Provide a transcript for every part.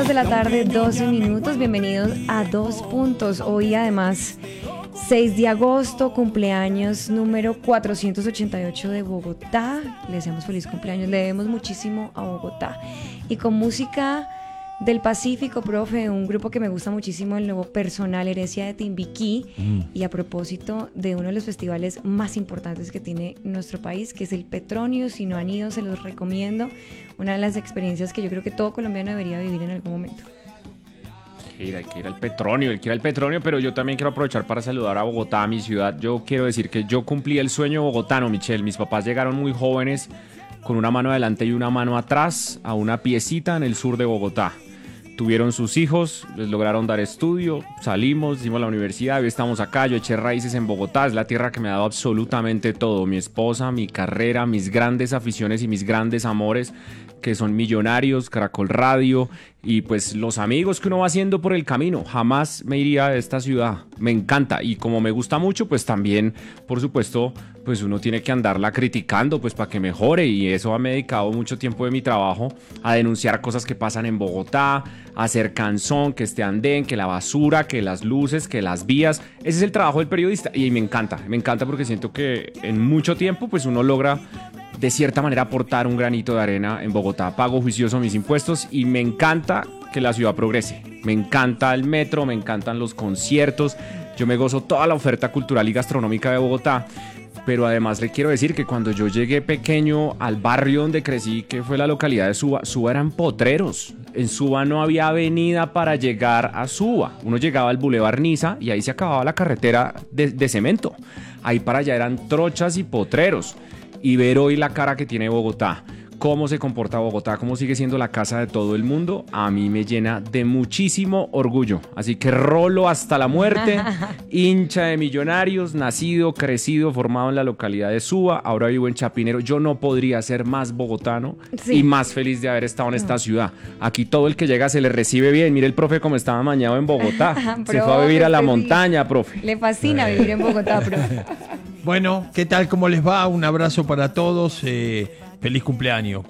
2 de la tarde, 12 minutos. Bienvenidos a Dos Puntos. Hoy además 6 de agosto, cumpleaños número 488 de Bogotá. Le deseamos feliz cumpleaños, le debemos muchísimo a Bogotá. Y con música del Pacífico, profe, un grupo que me gusta muchísimo, el nuevo Personal, Herencia de Timbiquí. Y a propósito de uno de los festivales más importantes que tiene nuestro país, que es el Petronio. Si no han ido, se los recomiendo. Una de las experiencias que yo creo que todo colombiano debería vivir en algún momento. Hay que ir al Petronio, pero yo también quiero aprovechar para saludar a Bogotá, mi ciudad. Yo quiero decir que yo cumplí el sueño bogotano, Michelle. Mis papás llegaron muy jóvenes, con una mano adelante y una mano atrás, a una piecita en el sur de Bogotá. Tuvieron sus hijos, les lograron dar estudio, salimos, hicimos la universidad, hoy estamos acá, yo eché raíces en Bogotá, es la tierra que me ha dado absolutamente todo, mi esposa, mi carrera, mis grandes aficiones y mis grandes amores, que son Millonarios, Caracol Radio y pues los amigos que uno va haciendo por el camino. Jamás me iría de esta ciudad, me encanta, y como me gusta mucho, pues también, por supuesto, pues uno tiene que andarla criticando pues para que mejore, y eso me he dedicado mucho tiempo de mi trabajo a denunciar cosas que pasan en Bogotá, a hacer canzón, que este andén, que la basura, que las luces, que las vías. Ese es el trabajo del periodista y me encanta porque siento que en mucho tiempo pues uno logra de cierta manera aportar un granito de arena en Bogotá. Pago juicioso mis impuestos y me encanta que la ciudad progrese. Me encanta el metro, me encantan los conciertos, yo me gozo toda la oferta cultural y gastronómica de Bogotá. Pero además le quiero decir que cuando yo llegué pequeño al barrio donde crecí, que fue la localidad de Suba, Suba eran potreros. En Suba no había avenida para llegar a Suba. Uno llegaba al Boulevard Niza y ahí se acababa la carretera de cemento. Ahí para allá eran trochas y potreros. Y ver hoy la cara que tiene Bogotá, cómo se comporta Bogotá, cómo sigue siendo la casa de todo el mundo, a mí me llena de muchísimo orgullo. Así que rolo hasta la muerte, hincha de Millonarios, nacido, crecido, formado en la localidad de Suba, ahora vivo en Chapinero. Yo no podría ser más bogotano y más feliz de haber estado en esta ciudad. Aquí todo el que llega se le recibe bien. Mire el profe cómo estaba mañado en Bogotá. Se fue a vivir a la montaña, profe. Le fascina vivir en Bogotá, profe. Bueno, ¿qué tal? ¿Cómo les va? Un abrazo para todos. Feliz cumpleaños,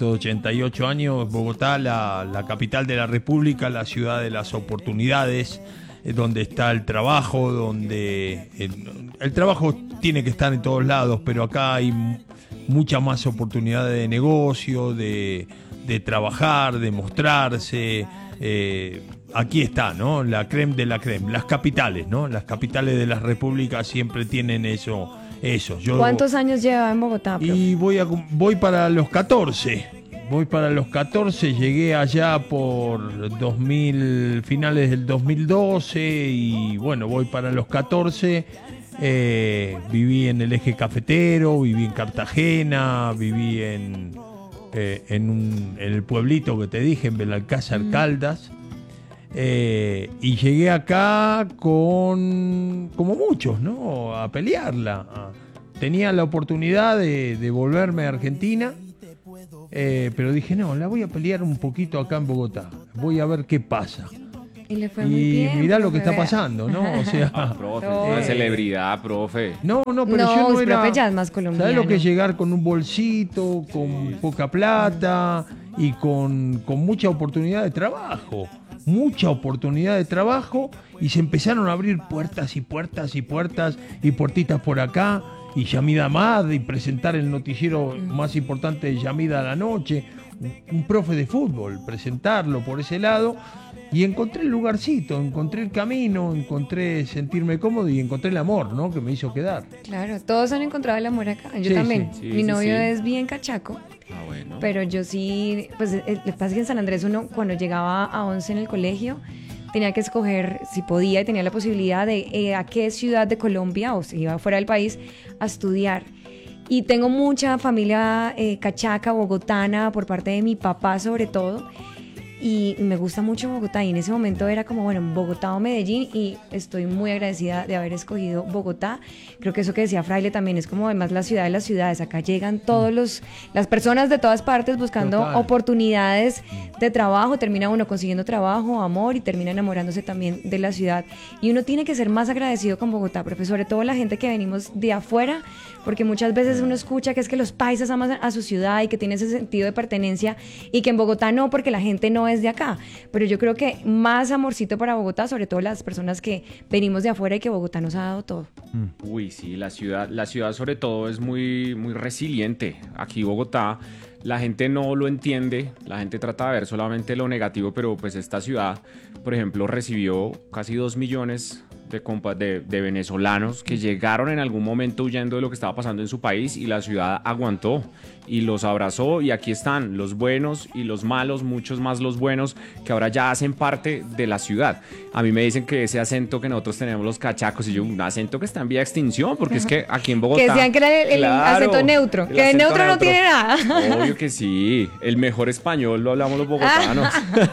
488 años, Bogotá, la capital de la República, la ciudad de las oportunidades, donde está el trabajo, donde el trabajo tiene que estar en todos lados, pero acá hay mucha más oportunidad de negocio, de trabajar, de mostrarse. Aquí está, ¿no? La crème de la crème, las capitales, ¿no? Las capitales de las repúblicas siempre tienen eso. ¿Cuántos años lleva en Bogotá, profe? Y voy para los 14. Llegué allá por finales del 2012 y bueno, voy para los 14. Viví en el eje cafetero, viví en Cartagena, viví en el pueblito que te dije, en Belalcázar, Caldas. Y llegué acá como muchos, ¿no? A pelearla. Tenía la oportunidad de volverme a Argentina, pero dije, no, la voy a pelear un poquito acá en Bogotá. Voy a ver qué pasa. Y le fue muy bien. Mirá lo que está pasando, ¿no? O sea, profe, una celebridad, profe. No, pero yo no era. Profe ya es más colombiano. ¿Sabes lo que es llegar con un bolsito, con poca plata y con mucha oportunidad de trabajo? Mucha oportunidad de trabajo, y se empezaron a abrir puertas y puertas y puertas y puertitas por acá, y Yamida Ahmad, y presentar el noticiero más importante de Yamida a la noche, un profe de fútbol, presentarlo por ese lado, y encontré el lugarcito, encontré el camino, encontré sentirme cómodo y encontré el amor, ¿no? Que me hizo quedar. Claro, todos han encontrado el amor acá. Yo Sí, también. sí. Mi novio es bien cachaco. Bueno. Pero yo sí, pues lo que pasa es que en San Andrés uno cuando llegaba a 11 en el colegio tenía que escoger si podía y tenía la posibilidad de a qué ciudad de Colombia o si iba fuera del país a estudiar. Y tengo mucha familia cachaca, bogotana, por parte de mi papá sobre todo. Y me gusta mucho Bogotá, y en ese momento era como, bueno, Bogotá o Medellín, y estoy muy agradecida de haber escogido Bogotá. Creo que eso que decía Fraile también es como además la ciudad de las ciudades. Acá llegan las personas de todas partes buscando oportunidades de trabajo, termina uno consiguiendo trabajo, amor, y termina enamorándose también de la ciudad. Y uno tiene que ser más agradecido con Bogotá, profe, sobre todo la gente que venimos de afuera, porque muchas veces uno escucha que es que los paisas aman a su ciudad y que tiene ese sentido de pertenencia, y que en Bogotá no, porque la gente no no es de acá, pero yo creo que más amorcito para Bogotá, sobre todo las personas que venimos de afuera y que Bogotá nos ha dado todo. Uy, sí, la ciudad sobre todo es muy, muy resiliente. Aquí Bogotá, la gente no lo entiende, la gente trata de ver solamente lo negativo, pero pues esta ciudad, por ejemplo, recibió casi 2 millones de venezolanos que llegaron en algún momento huyendo de lo que estaba pasando en su país y la ciudad aguantó y los abrazó y aquí están los buenos y los malos, muchos más los buenos que ahora ya hacen parte de la ciudad. A mí me dicen que ese acento que nosotros tenemos los cachacos y yo, un acento que está en vía de extinción porque es que aquí en Bogotá... Que decían que era el acento neutro, que el neutro no tiene nada. Obvio que sí, el mejor español lo hablamos los bogotanos.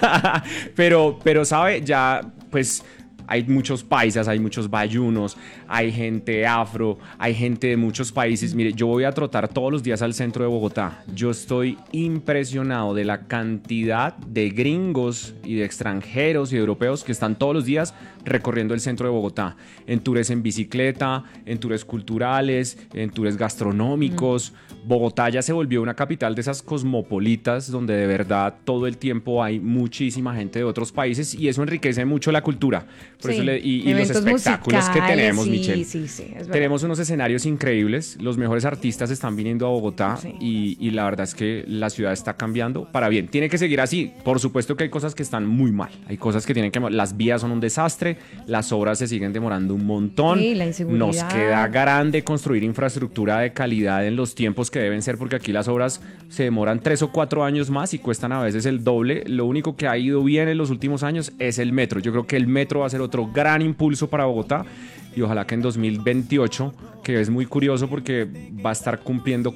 pero sabe, ya pues... Hay muchos paisas, hay muchos bayunos, hay gente afro, hay gente de muchos países. Mire, yo voy a trotar todos los días al centro de Bogotá. Yo estoy impresionado de la cantidad de gringos y de extranjeros y de europeos que están todos los días recorriendo el centro de Bogotá. En tours en bicicleta, en tours culturales, en tours gastronómicos. Bogotá ya se volvió una capital de esas cosmopolitas donde de verdad todo el tiempo hay muchísima gente de otros países y eso enriquece mucho la cultura. Por Sí, eso y los espectáculos que tenemos, Michelle. Sí, es verdad. Tenemos unos escenarios increíbles, los mejores artistas están viniendo a Bogotá y la verdad es que la ciudad está cambiando para bien. Tiene que seguir así. Por supuesto que hay cosas que están muy mal, hay cosas que tienen que... Las vías son un desastre, las obras se siguen demorando un montón. Sí, la inseguridad. Nos queda grande construir infraestructura de calidad en los tiempos que deben ser porque aquí las obras se demoran 3 o 4 años más y cuestan a veces el doble. Lo único que ha ido bien en los últimos años es el metro. Yo creo que el metro va a ser otro gran impulso para Bogotá y ojalá que en 2028, que es muy curioso porque va a estar cumpliendo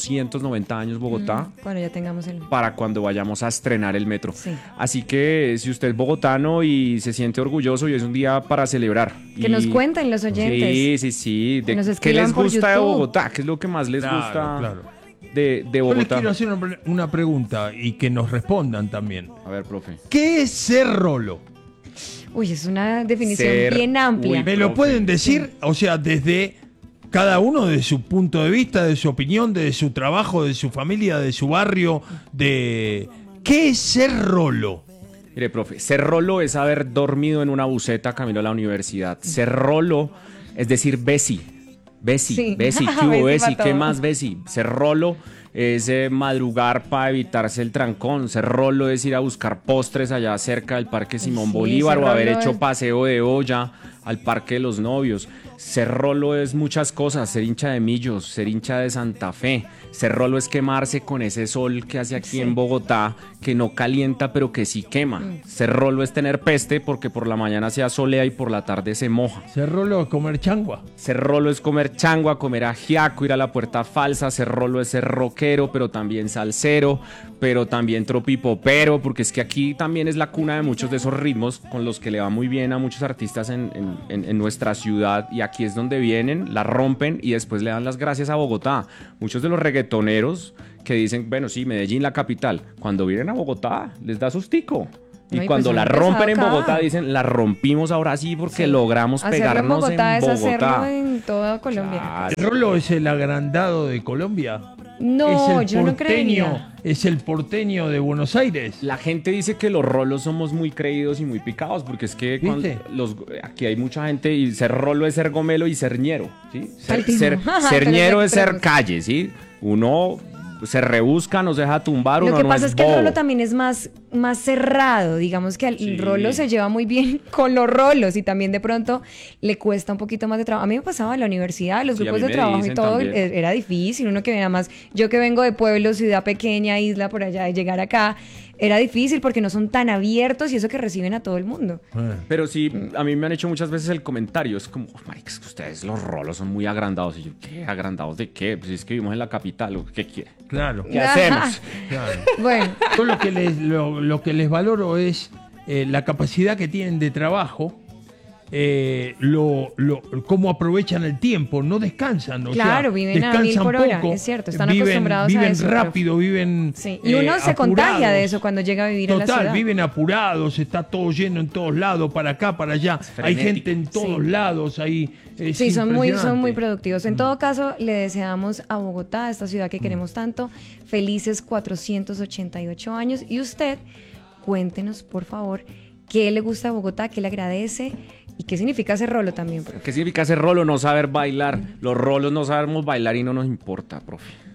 490 años Bogotá. Cuando ya tengamos el... Para cuando vayamos a estrenar el metro. Sí. Así que si usted es bogotano y se siente orgulloso y es un día para celebrar. Que nos cuenten los oyentes. Sí. Que nos ¿Qué escriban les por gusta de YouTube. Bogotá? ¿Qué es lo que más les gusta de Yo les Bogotá? quiero hacer una pregunta y que nos respondan también. A ver, profe. ¿Qué es ser rolo? Uy, es una definición Ser- bien amplia. Uy, ¿Me lo pueden decir? O sea, desde cada uno de su punto de vista, de su opinión, de su trabajo, de su familia, de su barrio, de... ¿Qué es ser rolo? Mire, profe, ser rolo es haber dormido en una buseta camino a la universidad. Ser rolo es decir Bessie. Sí. Bessie, ¿qué Bessie hubo, Bessie? pa' ¿Qué todo. más, Bessie? Ser rolo es madrugar para evitarse el trancón. Ser rolo es ir a buscar postres allá cerca del Parque Simón Sí, Bolívar ser o haber rolo hecho es- paseo de olla al Parque de los Novios. Ser rolo es muchas cosas, ser hincha de Millos, ser hincha de Santa Fe. Ser rolo es quemarse con ese sol que hace aquí en Bogotá, que no calienta pero que sí quema. Ser rolo es tener peste porque por la mañana se asolea y por la tarde se moja. Ser rolo es comer changua. Ser rolo es comer changua, comer ajiaco, ir a la puerta falsa. Ser rolo es ser rockero, pero también salsero, pero también tropipopero, porque es que aquí también es la cuna de muchos de esos ritmos con los que le va muy bien a muchos artistas en nuestra ciudad. Y aquí es donde vienen, la rompen y después le dan las gracias a Bogotá. Muchos de los reggaetoneros que dicen, bueno, sí, Medellín la capital, cuando vienen a Bogotá les da sustico. Y No, y cuando pues la han empezado rompen en acá. Bogotá dicen, la rompimos ahora sí porque logramos Hacerlo en pegarnos Bogotá en es Bogotá. hacerlo en toda Colombia. Claro. ¿El rolo es el agrandado de Colombia? No, ¿Es el yo no porteño? creería. ¿Es el porteño de Buenos Aires? La gente dice que los rolos somos muy creídos y muy picados, porque es que ¿Viste? aquí hay mucha gente y ser rolo es ser gomelo y ser ñero, ¿sí? Altísimo. Ser Pero ñero es ser extremos. calle, ¿sí? Uno se rebusca, no se deja tumbar, uno Lo que no pasa es que el bobo. rolo también es más cerrado, digamos que el rolo se lleva muy bien con los rolos y también de pronto le cuesta un poquito más de trabajo. A mí me pasaba en la universidad, los Sí, a grupos mí de me trabajo y dicen todo, también. era difícil, uno que viene más, yo que vengo de pueblo, ciudad pequeña, isla por allá, de llegar acá, era difícil porque no son tan abiertos y eso que reciben a todo el mundo. Pero sí, a mí me han hecho muchas veces el comentario, es como, oh, marica, es que ustedes los rolos son muy agrandados. Y yo, ¿qué? ¿Agrandados de qué? Pues es que vivimos en la capital, ¿o ¿qué quiere? Claro. ¿Qué hacemos? Claro. Bueno, Yo lo que les valoro es la capacidad que tienen de trabajo, cómo aprovechan el tiempo, no descansan. O Claro, sea, viven a descansan 1000 por hora, poco, es cierto, están acostumbrados a viven eso, rápido, viven sí. Y uno se contagia apurados. de eso cuando llega a vivir en la Total, ciudad. viven apurados, está todo lleno en todos lados, para acá, para allá. Hay frenético. gente en todos Sí. lados ahí. Es Sí, son muy impresionante. productivos. En todo caso, le deseamos a Bogotá, esta ciudad que queremos tanto, felices 488 años. Y usted, cuéntenos, por favor, qué le gusta de Bogotá, qué le agradece y qué significa ser rolo también, profe. ¿Qué significa ser rolo? No saber bailar. Los rolos no sabemos bailar y no nos importa, profe.